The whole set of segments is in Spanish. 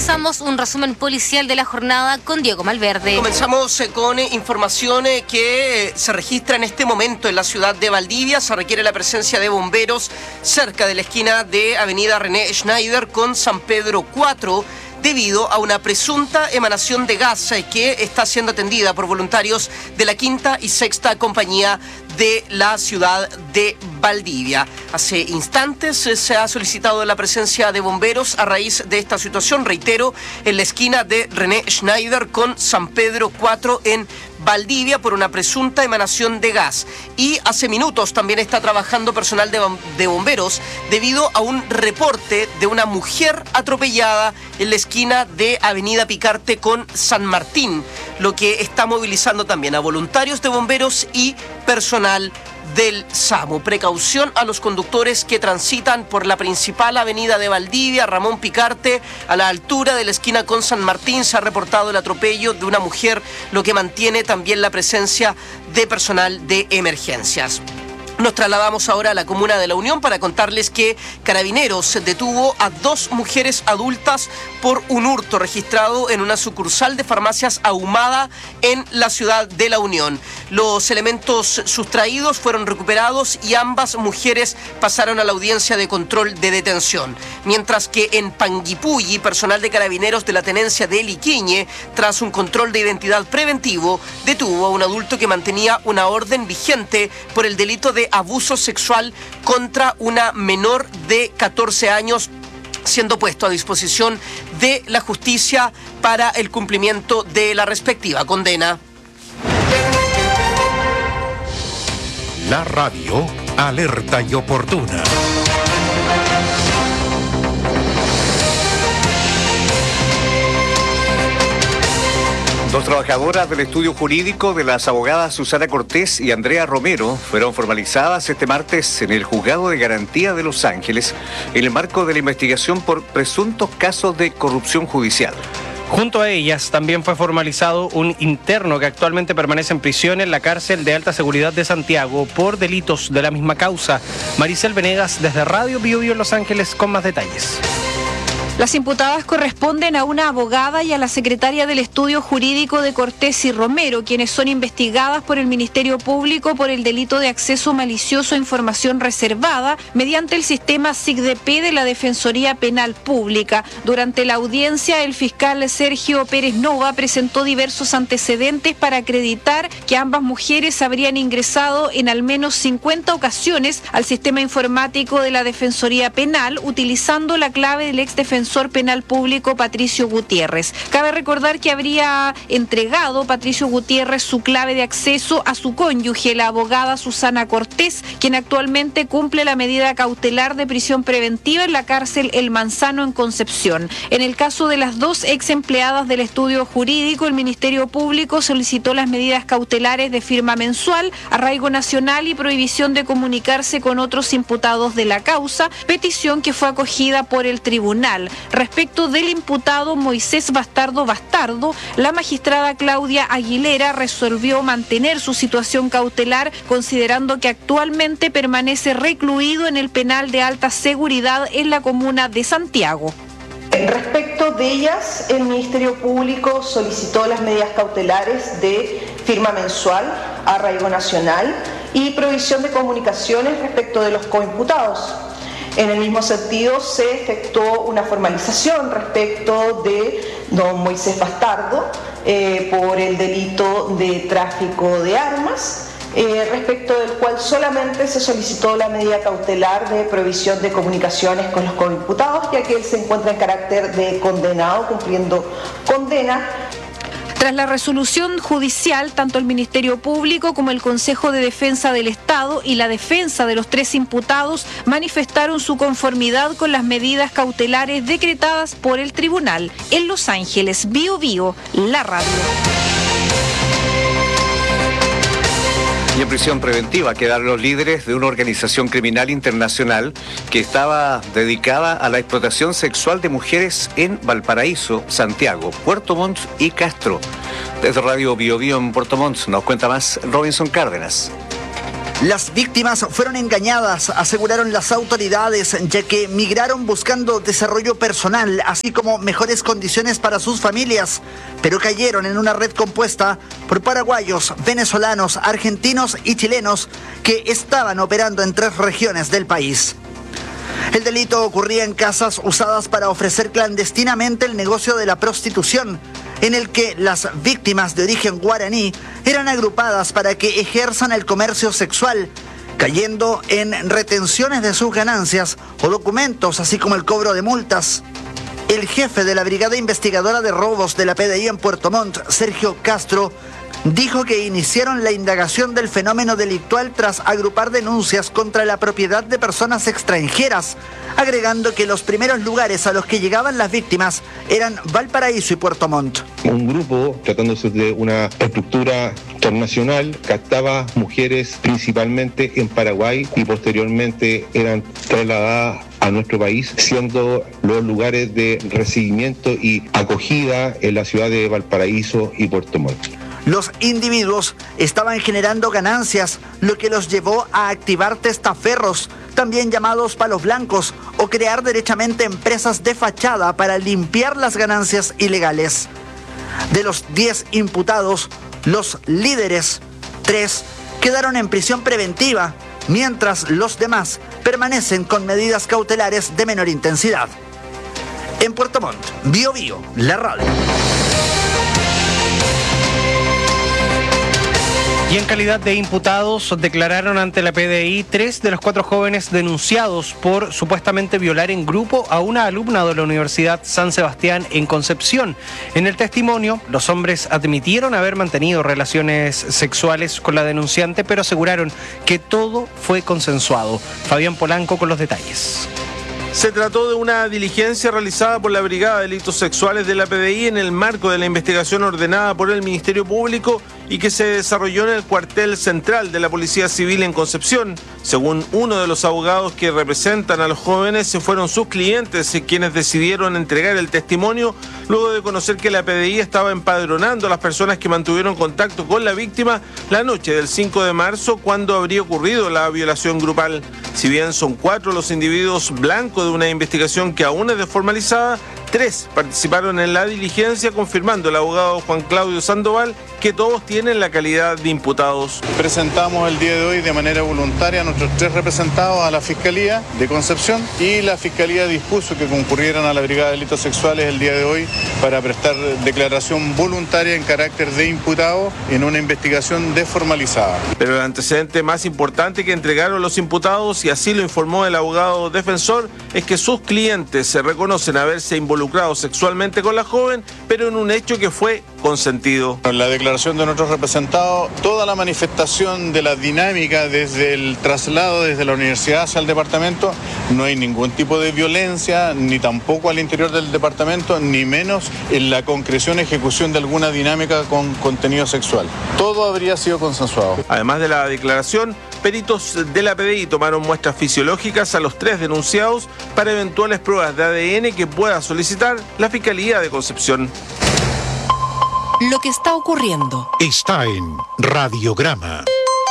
Comenzamos un resumen policial de la jornada con Diego Malverde. Comenzamos con información que se registra en este momento en la ciudad de Valdivia. Se requiere la presencia de bomberos cerca de la esquina de Avenida René Schneider con San Pedro 4. Debido a una presunta emanación de gas que está siendo atendida por voluntarios de la 5ª y 6ª compañía de la ciudad de Valdivia. Hace instantes se ha solicitado la presencia de bomberos a raíz de esta situación, reitero, en la esquina de René Schneider con San Pedro 4 en Valdivia por una presunta emanación de gas. Y hace minutos también está trabajando personal de bomberos debido a un reporte de una mujer atropellada en la esquina de Avenida Picarte con San Martín, lo que está movilizando también a voluntarios de bomberos y personal del SAMU. Precaución a los conductores que transitan por la principal avenida de Valdivia, Ramón Picarte, a la altura de la esquina con San Martín. Se ha reportado el atropello de una mujer, lo que mantiene también la presencia de personal de emergencias. Nos trasladamos ahora a la comuna de La Unión para contarles que Carabineros detuvo a 2 mujeres adultas por un hurto registrado en una sucursal de farmacias Ahumada en la ciudad de La Unión. Los elementos sustraídos fueron recuperados y ambas mujeres pasaron a la audiencia de control de detención. Mientras que en Panguipulli, personal de Carabineros de la tenencia de Eliquiñe, tras un control de identidad preventivo, detuvo a un adulto que mantenía una orden vigente por el delito de abuso sexual contra una menor de 14 años, siendo puesto a disposición de la justicia para el cumplimiento de la respectiva condena. La radio, alerta y oportuna. Dos trabajadoras del estudio jurídico de las abogadas Susana Cortés y Andrea Romero fueron formalizadas este martes en el Juzgado de Garantía de Los Ángeles en el marco de la investigación por presuntos casos de corrupción judicial. Junto a ellas también fue formalizado un interno que actualmente permanece en prisión en la cárcel de alta seguridad de Santiago por delitos de la misma causa. Maricel Venegas desde Radio Bio Bio en Los Ángeles con más detalles. Las imputadas corresponden a una abogada y a la secretaria del estudio jurídico de Cortés y Romero, quienes son investigadas por el Ministerio Público por el delito de acceso malicioso a información reservada mediante el sistema SIGDP de la Defensoría Penal Pública. Durante la audiencia, el fiscal Sergio Pérez Nova presentó diversos antecedentes para acreditar que ambas mujeres habrían ingresado en al menos 50 ocasiones al sistema informático de la Defensoría Penal utilizando la clave del exdefensor penal público Patricio Gutiérrez. Cabe recordar que habría entregado Patricio Gutiérrez su clave de acceso a su cónyuge, la abogada Susana Cortés, quien actualmente cumple la medida cautelar de prisión preventiva en la cárcel El Manzano en Concepción. En el caso de las 2 ex empleadas del estudio jurídico, el Ministerio Público solicitó las medidas cautelares de firma mensual, arraigo nacional y prohibición de comunicarse con otros imputados de la causa, petición que fue acogida por el tribunal. Respecto del imputado Moisés Bastardo, la magistrada Claudia Aguilera resolvió mantener su situación cautelar, considerando que actualmente permanece recluido en el penal de alta seguridad en la comuna de Santiago. Respecto de ellas, el Ministerio Público solicitó las medidas cautelares de firma mensual, arraigo nacional y provisión de comunicaciones respecto de los coimputados. En el mismo sentido, se efectuó una formalización respecto de don Moisés Bastardo por el delito de tráfico de armas, respecto del cual solamente se solicitó la medida cautelar de provisión de comunicaciones con los coimputados, ya que él se encuentra en carácter de condenado, cumpliendo condena. Tras la resolución judicial, tanto el Ministerio Público como el Consejo de Defensa del Estado y la defensa de los 3 imputados manifestaron su conformidad con las medidas cautelares decretadas por el tribunal. En Los Ángeles, Bio Bio, la radio. Y en prisión preventiva quedaron los líderes de una organización criminal internacional que estaba dedicada a la explotación sexual de mujeres en Valparaíso, Santiago, Puerto Montt y Castro. Desde Radio Bio Bio en Puerto Montt nos cuenta más Robinson Cárdenas. Las víctimas fueron engañadas, aseguraron las autoridades, ya que migraron buscando desarrollo personal, así como mejores condiciones para sus familias, pero cayeron en una red compuesta por paraguayos, venezolanos, argentinos y chilenos que estaban operando en 3 regiones del país. El delito ocurría en casas usadas para ofrecer clandestinamente el negocio de la prostitución, en el que las víctimas de origen guaraní eran agrupadas para que ejerzan el comercio sexual, cayendo en retenciones de sus ganancias o documentos, así como el cobro de multas. El jefe de la Brigada Investigadora de Robos de la PDI en Puerto Montt, Sergio Castro, dijo que iniciaron la indagación del fenómeno delictual tras agrupar denuncias contra la propiedad de personas extranjeras, agregando que los primeros lugares a los que llegaban las víctimas eran Valparaíso y Puerto Montt. Un grupo, tratándose de una estructura transnacional, captaba mujeres principalmente en Paraguay y posteriormente eran trasladadas a nuestro país, siendo los lugares de recibimiento y acogida en la ciudad de Valparaíso y Puerto Montt. Los individuos estaban generando ganancias, lo que los llevó a activar testaferros, también llamados palos blancos, o crear derechamente empresas de fachada para limpiar las ganancias ilegales. De los 10 imputados, los líderes, 3, quedaron en prisión preventiva, mientras los demás permanecen con medidas cautelares de menor intensidad. En Puerto Montt, Bio Bio, la radio. Y en calidad de imputados declararon ante la PDI 3 de los 4 jóvenes denunciados por supuestamente violar en grupo a una alumna de la Universidad San Sebastián en Concepción. En el testimonio, los hombres admitieron haber mantenido relaciones sexuales con la denunciante, pero aseguraron que todo fue consensuado. Fabián Polanco con los detalles. Se trató de una diligencia realizada por la Brigada de Delitos Sexuales de la PDI en el marco de la investigación ordenada por el Ministerio Público y que se desarrolló en el cuartel central de la Policía Civil en Concepción. Según uno de los abogados que representan a los jóvenes, se fueron sus clientes quienes decidieron entregar el testimonio luego de conocer que la PDI estaba empadronando a las personas que mantuvieron contacto con la víctima la noche del 5 de marzo, cuando habría ocurrido la violación grupal. Si bien son 4 los individuos blancos de una investigación que aún es desformalizada, 3 participaron en la diligencia, confirmando el abogado Juan Claudio Sandoval que todos tienen la calidad de imputados. Presentamos el día de hoy de manera voluntaria a nuestros 3 representados a la Fiscalía de Concepción, y la Fiscalía dispuso que concurrieran a la Brigada de Delitos Sexuales el día de hoy para prestar declaración voluntaria en carácter de imputado en una investigación desformalizada. Pero el antecedente más importante que entregaron los imputados, y así lo informó el abogado defensor, es que sus clientes se reconocen haberse involucrado sexualmente con la joven, pero en un hecho que fue consentido. En la declaración de nuestros representados, toda la manifestación de la dinámica desde el traslado desde la universidad hacia el departamento, no hay ningún tipo de violencia, ni tampoco al interior del departamento, ni menos en la concreción y ejecución de alguna dinámica con contenido sexual. Todo habría sido consensuado. Además de la declaración, peritos de la PDI tomaron muestras fisiológicas a los 3 denunciados para eventuales pruebas de ADN que pueda solicitar la Fiscalía de Concepción. Lo que está ocurriendo está en Radiograma.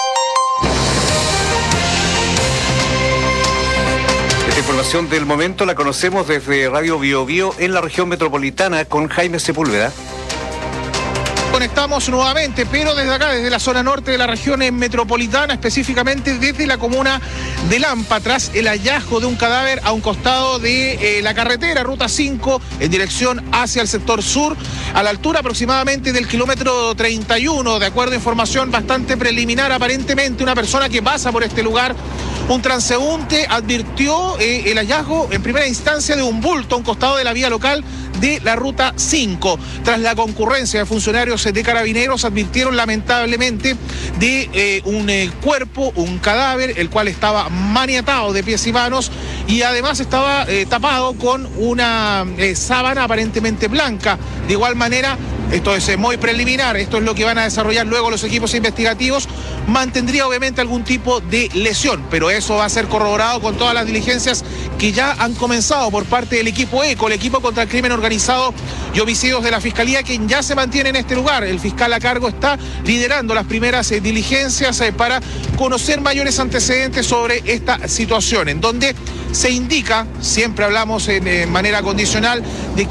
Esta información del momento la conocemos desde Radio Bio Bio en la región metropolitana con Jaime Sepúlveda. Conectamos nuevamente, pero desde acá, desde la zona norte de la región metropolitana, específicamente desde la comuna de Lampa, tras el hallazgo de un cadáver a un costado de la carretera Ruta 5 en dirección hacia el sector sur, a la altura aproximadamente del kilómetro 31, de acuerdo a información bastante preliminar. Aparentemente una persona que pasa por este lugar, un transeúnte, advirtió el hallazgo en primera instancia de un bulto a un costado de la vía local de la Ruta 5. Tras la concurrencia de funcionarios de Carabineros, advirtieron lamentablemente de un cuerpo, un cadáver, el cual estaba maniatado de pies y manos, y además estaba tapado con una sábana aparentemente blanca. De igual manera, esto es muy preliminar, esto es lo que van a desarrollar luego los equipos investigativos, mantendría obviamente algún tipo de lesión, pero eso va a ser corroborado con todas las diligencias que ya han comenzado por parte del equipo ECO, el equipo contra el crimen organizado y homicidios de la Fiscalía, quien ya se mantiene en este lugar. El fiscal a cargo está liderando las primeras diligencias para conocer mayores antecedentes sobre esta situación, en donde se indica, siempre hablamos en manera condicional, de